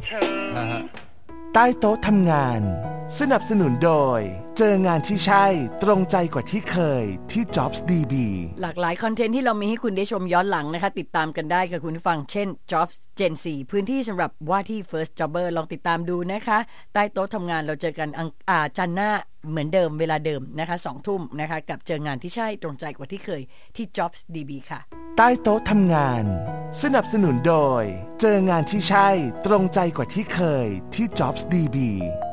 เธอใต้โต๊ะทำงานสนับสนุนโดยเจองานที่ใช่ตรงใจกว่าที่เคยที่ Jobs DB หลากหลายคอนเทนต์ที่เรามีให้คุณได้ชมย้อนหลังนะคะติดตามกันได้กับคุณผู้ฟังเช่น Jobs Gen 4 พื้นที่สำหรับว่าที่ First Jobber ลองติดตามดูนะคะใต้โต๊ะทำงานเราเจอกันจันทร์หน้าเหมือนเดิมเวลาเดิมนะคะ 20:00 นนะคะกับเจองานที่ใช่ตรงใจกว่าที่เคยที่ Jobs DB ค่ะใต้โต๊ะทำงานสนับสนุนโดยเจองานที่ใช่ตรงใจกว่าที่เคยที่ Jobs DB